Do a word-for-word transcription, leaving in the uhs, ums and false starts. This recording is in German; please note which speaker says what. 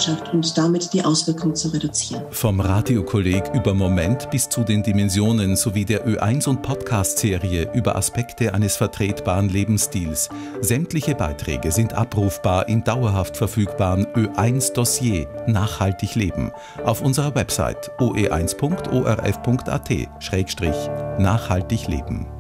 Speaker 1: Gesellschaft und damit die Auswirkungen zu reduzieren.
Speaker 2: Vom Radiokolleg über Moment bis zu den Dimensionen sowie der Ö eins und Podcast-Serie über Aspekte eines vertretbaren Lebensstils. Sämtliche Beiträge sind abrufbar im dauerhaft verfügbaren Ö eins Dossier Nachhaltig leben auf unserer Website o e eins punkt o r f punkt a t schrägstrich nachhaltig leben.